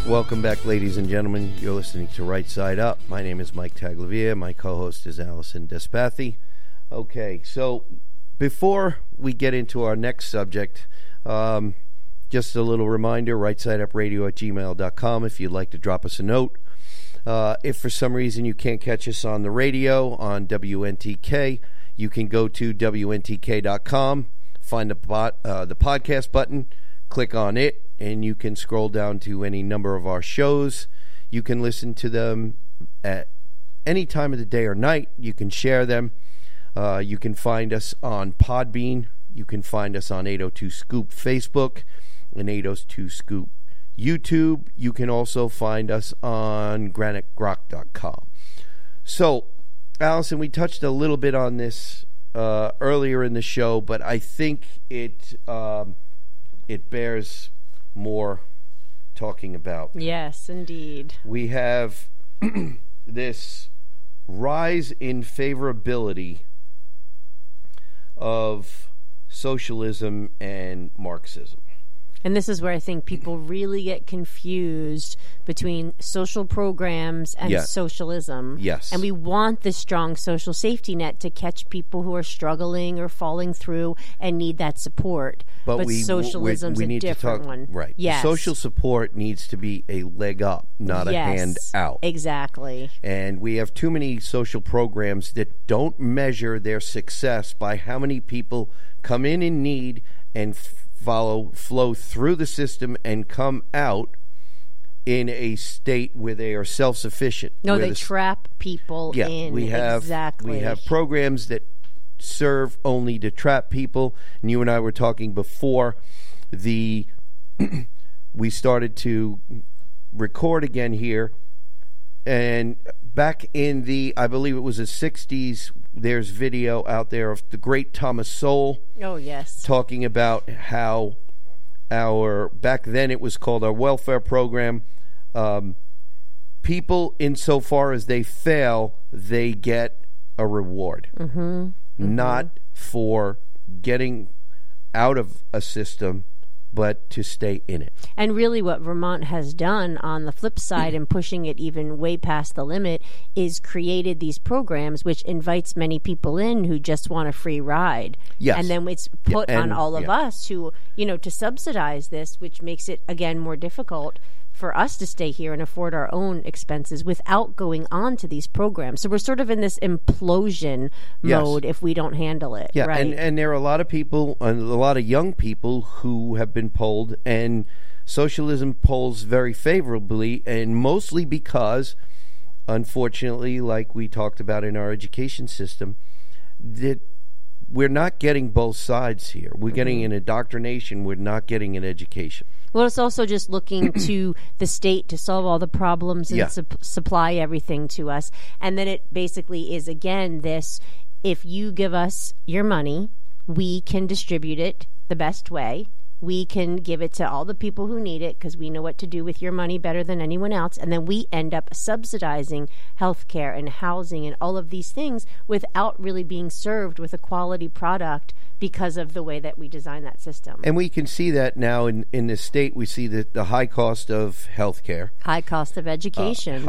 Welcome back, ladies and gentlemen. You're listening to Right Side Up. My name is Mike Taglavia. My co-host is Allison Despathy. Okay, so before we get into our next subject, just a little reminder, rightside-up-radio@gmail.com if you'd like to drop us a note. If for some reason you can't catch us on the radio, on WNTK, you can go to WNTK.com, find the podcast button, click on it, and you can scroll down to any number of our shows. You can listen to them at any time of the day or night. You can share them. You can find us on Podbean. You can find us on 802 Scoop Facebook and 802 Scoop YouTube. You can also find us on granitegrock.com. So, Allison, we touched a little bit on this earlier in the show, but I think it bears more talking about. Yes, indeed. We have this rise in favorability of socialism and Marxism. And this is where I think people really get confused between social programs and socialism. Yes. And we want this strong social safety net to catch people who are struggling or falling through and need that support. But socialism's a different one. Right. Yes. Social support needs to be a leg up, not a hand out. Exactly. And we have too many social programs that don't measure their success by how many people come in need and flow through the system and come out in a state where they are self-sufficient. No, they trap people in. We have programs that serve only to trap people. And you and I were talking before we started to record again here. And back in I believe it was the 60s, there's video out there of the great Thomas Sowell. Oh, yes. Talking about how back then it was called our welfare program. People, insofar as they fail, they get a reward. Not for getting out of a system, but to stay in it. And really what Vermont has done on the flip side and pushing it even way past the limit is created these programs which invites many people in who just want a free ride. Yes. And then it's put on all of us who, to subsidize this, which makes it, again, more difficult for us to stay here and afford our own expenses without going on to these programs. So we're sort of in this implosion mode if we don't handle it. Yeah, right? and there are a lot of people, a lot of young people who have been polled, and socialism polls very favorably, and mostly because, unfortunately, like we talked about in our education system, that we're not getting both sides here. We're getting an indoctrination. We're not getting an education. Well, it's also just looking to the state to solve all the problems and supply everything to us. And then it basically is, again, this, if you give us your money, we can distribute it the best way. We can give it to all the people who need it because we know what to do with your money better than anyone else. And then we end up subsidizing healthcare and housing and all of these things without really being served with a quality product because of the way that we design that system. And we can see that now in the state. We see the high cost of healthcare. High cost of education.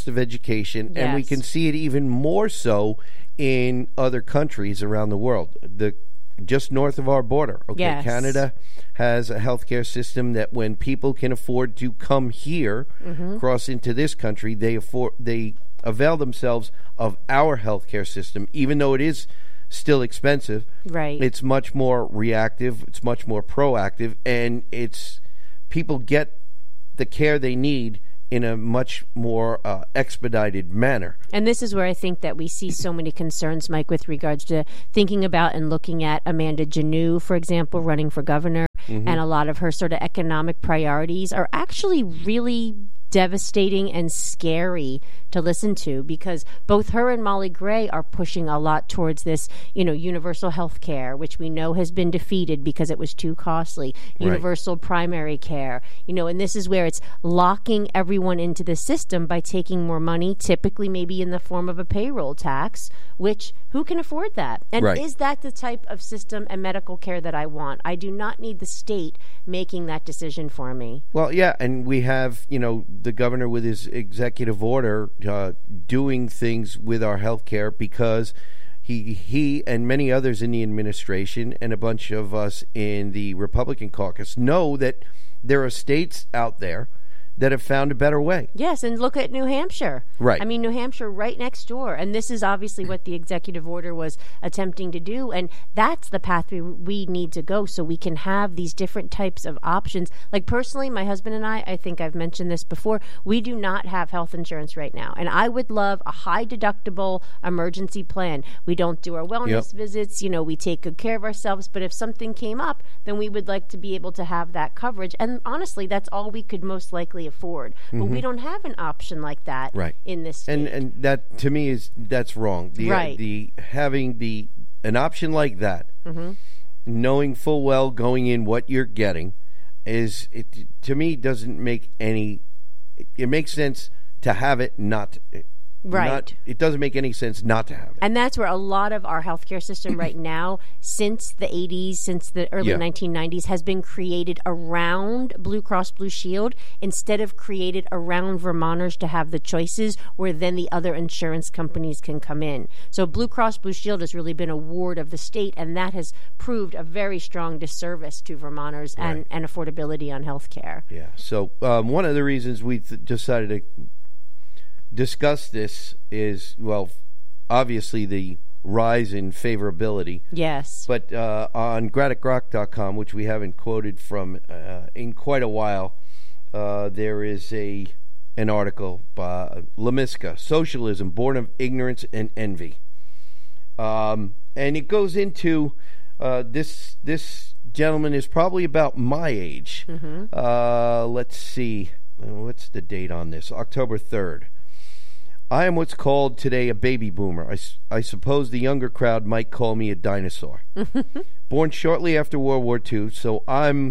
Yes. And we can see it even more so in other countries around the world. Just north of our border. Okay, yes. Canada has a healthcare system that when people can afford to come here, cross into this country, they avail themselves of our healthcare system, even though it is still expensive. Right. It's much more reactive, it's much more proactive, and people get the care they need in a much more expedited manner. And this is where I think that we see so many concerns, Mike, with regards to thinking about and looking at Amanda Janoo, for example, running for governor, and a lot of her sort of economic priorities are actually really devastating and scary to listen to, because both her and Molly Gray are pushing a lot towards this, universal health care, which we know has been defeated because it was too costly, universal primary care, and this is where it's locking everyone into the system by taking more money, typically maybe in the form of a payroll tax, which who can afford that? And is that the type of system and medical care that I want? I do not need the state making that decision for me. Well, yeah, and we have, the governor with his executive order doing things with our health care because he and many others in the administration and a bunch of us in the Republican caucus know that there are states out there that have found a better way. Yes, and look at New Hampshire. Right. I mean, New Hampshire right next door. And this is obviously what the executive order was attempting to do. And that's the path we need to go so we can have these different types of options. Like personally, my husband and I think I've mentioned this before, we do not have health insurance right now. And I would love a high deductible emergency plan. We don't do our wellness visits. We take good care of ourselves. But if something came up, then we would like to be able to have that coverage. And honestly, that's all we could most likely afford, but we don't have an option like that in this state. And that to me that's wrong. The having an option like that, knowing full well going in what you're getting, to me doesn't make any. It makes sense to have it, not. It doesn't make any sense not to have it. And that's where a lot of our healthcare system right now, since the 80s, since the early 1990s, has been created around Blue Cross Blue Shield instead of created around Vermonters to have the choices where then the other insurance companies can come in. So Blue Cross Blue Shield has really been a ward of the state, and that has proved a very strong disservice to Vermonters and affordability on healthcare. Yeah. So one of the reasons we decided to discuss this is, obviously the rise in favorability. Yes. But on GradicRock.com, which we haven't quoted from in quite a while, there is an article by Lemiska, Socialism, Born of Ignorance and Envy. And it goes into this gentleman is probably about my age. Let's see. What's the date on this? October 3rd. I am what's called today a baby boomer. I suppose the younger crowd might call me a dinosaur. Born shortly after World War II, so I'm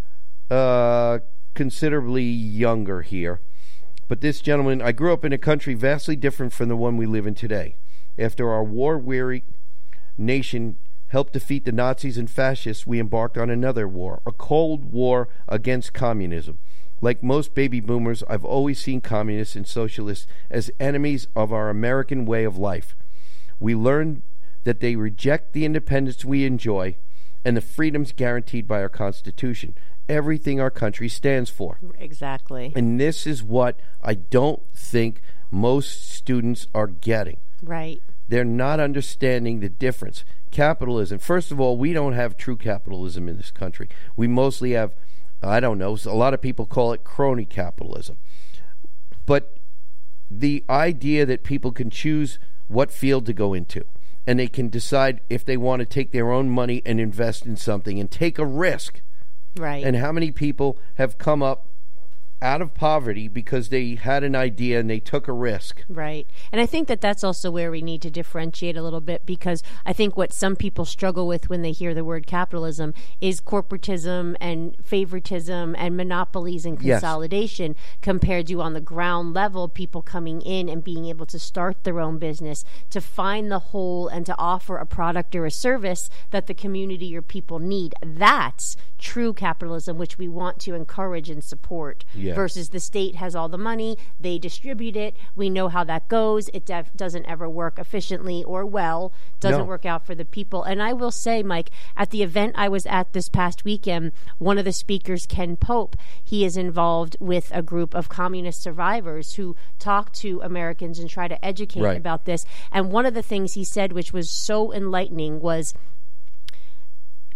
considerably younger here. But this gentleman, I grew up in a country vastly different from the one we live in today. After our war-weary nation helped defeat the Nazis and fascists, we embarked on another war, a Cold War against communism. Like most baby boomers, I've always seen communists and socialists as enemies of our American way of life. We learned that they reject the independence we enjoy and the freedoms guaranteed by our Constitution, everything our country stands for. Exactly. And this is what I don't think most students are getting. Right. They're not understanding the difference. Capitalism, first of all, we don't have true capitalism in this country. We mostly have, I don't know, a lot of people call it crony capitalism. But the idea that people can choose what field to go into, and they can decide if they want to take their own money and invest in something and take a risk. Right. And how many people have come up out of poverty because they had an idea and they took a risk. Right. And I think that that's also where we need to differentiate a little bit, because I think what some people struggle with when they hear the word capitalism is corporatism and favoritism and monopolies and consolidation, compared to on the ground level, people coming in and being able to start their own business, to find the whole and to offer a product or a service that the community or people need. That's true capitalism, which we want to encourage and support. Versus the state has all the money, they distribute it, we know how that goes, it doesn't ever work efficiently or well, doesn't work out for the people. And I will say, Mike, at the event I was at this past weekend, one of the speakers, Ken Pope, he is involved with a group of communist survivors who talk to Americans and try to educate about this. And one of the things he said, which was so enlightening, was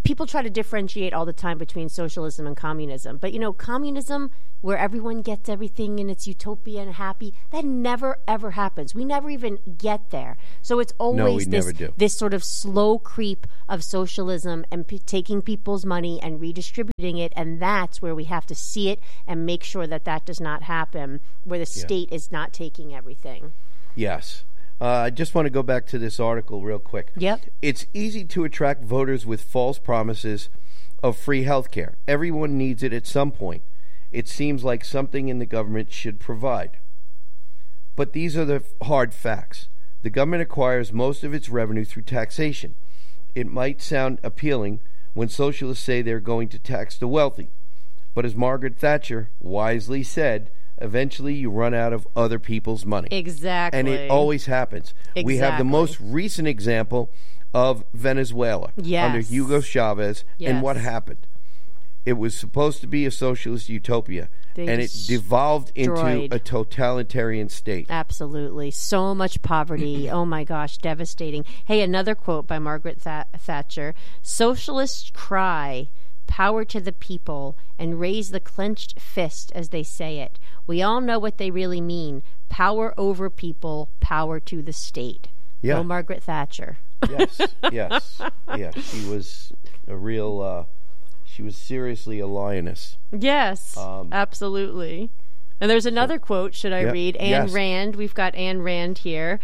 people try to differentiate all the time between socialism and communism. But, communism, where everyone gets everything and it's utopia and happy, that never, ever happens. We never even get there. So it's always this sort of slow creep of socialism and taking people's money and redistributing it. And that's where we have to see it and make sure that does not happen, where the state is not taking everything. Yes. I just want to go back to this article real quick. Yep. It's easy to attract voters with false promises of free health care. Everyone needs it at some point. It seems like something in the government should provide. But these are the hard facts. The government acquires most of its revenue through taxation. It might sound appealing when socialists say they're going to tax the wealthy. But as Margaret Thatcher wisely said, eventually you run out of other people's money. Exactly. And it always happens. Exactly. We have the most recent example of Venezuela under Hugo Chavez. Yes. And what happened? It was supposed to be a socialist utopia, and it devolved into a totalitarian state. Absolutely. So much poverty. Oh, my gosh, devastating. Hey, another quote by Margaret Thatcher. Socialists cry, power to the people, and raise the clenched fist as they say it. We all know what they really mean. Power over people, power to the state. Yeah. Go Margaret Thatcher. Yes. She was a real... She was seriously a lioness. Yes, absolutely. And there's another quote, should I read? Ayn Rand. We've got Ayn Rand here.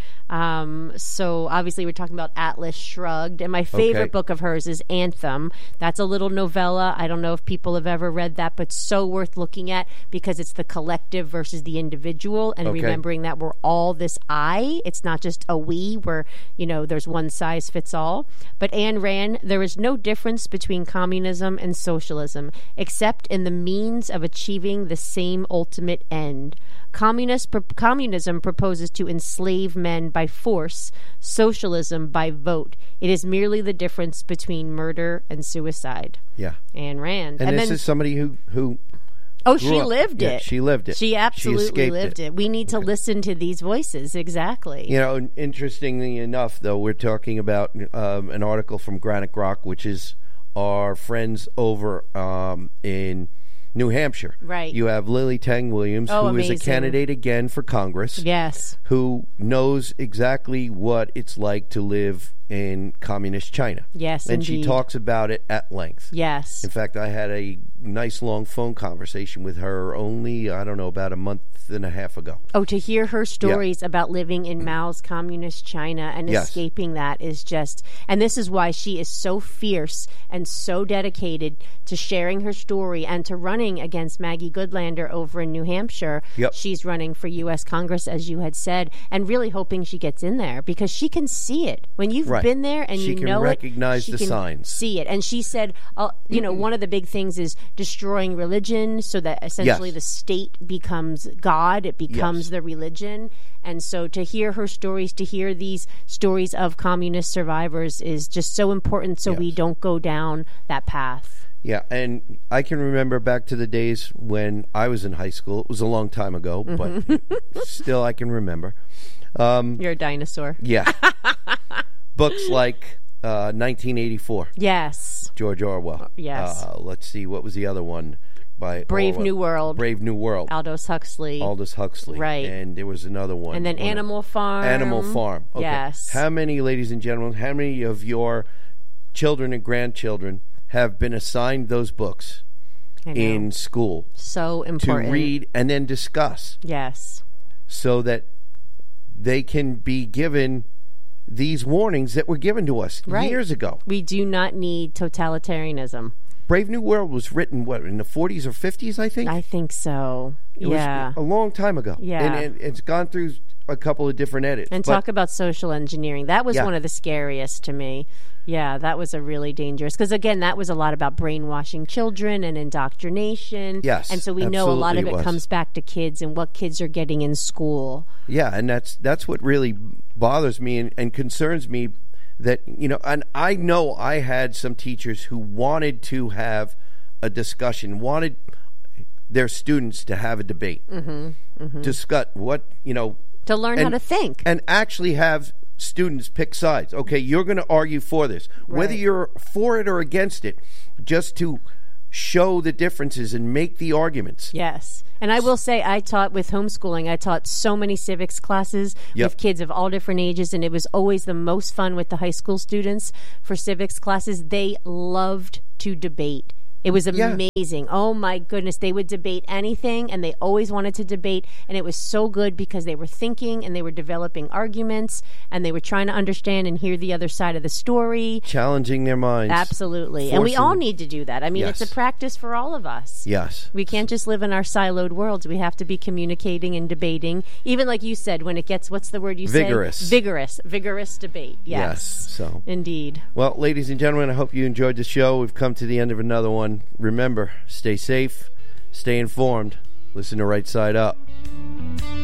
So obviously we're talking about Atlas Shrugged. And my favorite book of hers is Anthem. That's a little novella. I don't know if people have ever read that, but so worth looking at because it's the collective versus the individual and remembering that we're all this I. It's not just a we where, there's one size fits all. But Ayn Rand, there is no difference between communism and socialism except in the means of achieving the same ultimate end. Communism proposes to enslave men by force, socialism by vote. It is merely the difference between murder and suicide. Yeah. Ayn Rand. And this is somebody who she lived it. She lived it. She absolutely lived it. We need to listen to these voices. Exactly. Interestingly enough, though, we're talking about an article from Granite Rock, which is our friends over in New Hampshire. Right. You have Lily Tang Williams, who amazing. is a candidate again for Congress. Yes. Who knows exactly what it's like to live in communist China. Yes, and indeed. she talks about it at length. Yes. In fact, I had a nice long phone conversation with her only, about a month and a half ago. Oh, to hear her stories about living in Mao's communist China and escaping that is just, and this is why she is so fierce and so dedicated to sharing her story and to running against Maggie Goodlander over in New Hampshire. Yep. She's running for U.S. Congress, as you had said, and really hoping she gets in there because she can see it. When you've been there and she you can know recognize it, the she can signs. see it. And she said, one of the big things is destroying religion so that essentially the state becomes God. It becomes the religion. And so to hear her stories, to hear these stories of communist survivors is just so important so we don't go down that path. Yeah, and I can remember back to the days when I was in high school. It was a long time ago, but still I can remember. You're a dinosaur. Yeah. Books like 1984. Yes. George Orwell. Yes. Let's see, what was the other one? By Brave Orwell? New World. Brave New World. Aldous Huxley. Right. And there was another one. And then Animal Farm. Animal Farm. Okay. Yes. How many, ladies and gentlemen, how many of your children and grandchildren have been assigned those books in school? So important. To read and then discuss. Yes. So that they can be given these warnings that were given to us years ago. We do not need totalitarianism. Brave New World was written, in the 40s or 50s, I think? I think so. It was a long time ago. Yeah. And it's gone through a couple of different edits. And talk about social engineering. That was one of the scariest to me. Yeah, that was a really dangerous. Because, again, that was a lot about brainwashing children and indoctrination. Yes, and so we know a lot of it comes back to kids and what kids are getting in school. Yeah, and that's what really bothers me and concerns me. That, and I know I had some teachers who wanted to have a discussion, wanted their students to have a debate, discuss what, to learn how to think. And actually have students pick sides. Okay, you're going to argue for this. Whether you're for it or against it, just to show the differences and make the arguments. Yes. And I will say, I taught with homeschooling. I taught so many civics classes with kids of all different ages, and it was always the most fun with the high school students for civics classes. They loved to debate. It was amazing. Oh, my goodness. They would debate anything, and they always wanted to debate. And it was so good because they were thinking and they were developing arguments, and they were trying to understand and hear the other side of the story. Challenging their minds. Absolutely. And we all need to do that. I mean, it's a practice for all of us. Yes. We can't just live in our siloed worlds. We have to be communicating and debating. Even like you said, when it gets, what's the word you said? Vigorous debate. Yes. So. Indeed. Well, ladies and gentlemen, I hope you enjoyed the show. We've come to the end of another one. Remember, stay safe, stay informed, listen to Right Side Up.